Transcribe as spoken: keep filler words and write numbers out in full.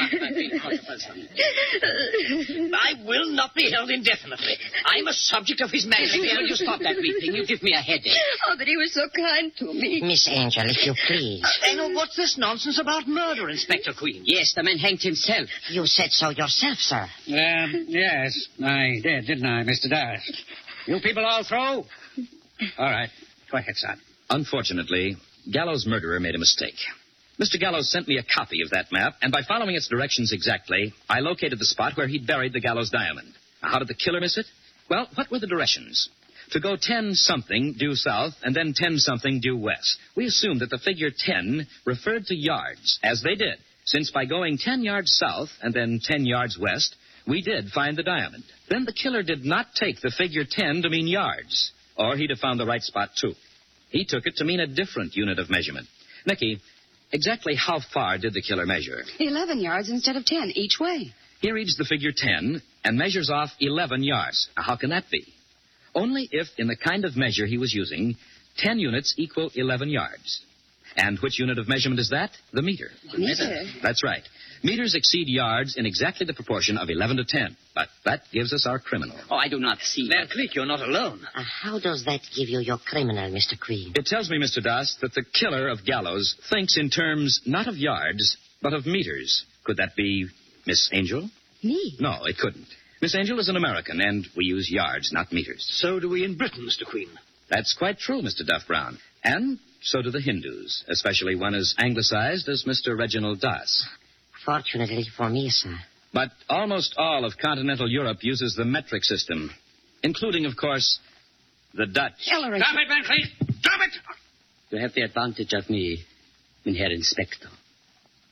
I will not be held indefinitely. I'm a subject of his majesty. Will you stop that weeping? You give me a headache. Oh, but he was so kind to me. Miss Angel, if you please. Uh, Engel, what's this nonsense about murder, Inspector Queen? Yes, the man hanged himself. You said so yourself, sir. Um, yes, I did, didn't I, Mister Dust? You people all through? All right. Go ahead, son. Unfortunately, Gallows' murderer made a mistake. Mister Gallows sent me a copy of that map, and by following its directions exactly, I located the spot where he'd buried the Gallows diamond. Now, how did the killer miss it? Well, what were the directions? To go ten-something due south and then ten-something due west. We assumed that the figure ten referred to yards, as they did, since by going ten yards south and then ten yards west, we did find the diamond. Then the killer did not take the figure ten to mean yards, or he'd have found the right spot, too. He took it to mean a different unit of measurement. Nicky, exactly how far did the killer measure? Eleven yards instead of ten, each way. He reads the figure ten and measures off eleven yards. Now, how can that be? Only if, in the kind of measure he was using, ten units equal eleven yards. And which unit of measurement is that? The meter. The meter? That's right. Meters exceed yards in exactly the proportion of eleven to ten. But that gives us our criminal. Oh, I do not see. Van Cleek, you're not alone. Uh, how does that give you your criminal, Mister Queen? It tells me, Mister Dust, that the killer of Gallows thinks in terms not of yards, but of meters. Could that be Miss Angel? Me? No, it couldn't. Miss Angel is an American, and we use yards, not meters. So do we in Britain, Mister Queen. That's quite true, Mister Duff Brown. And so do the Hindus, especially one as anglicized as Mister Reginald Das. Fortunately for me, sir. But almost all of continental Europe uses the metric system, including, of course, the Dutch. Ellery. Stop it, Van Cleek! Stop it! You have the advantage of me, Herr Inspector.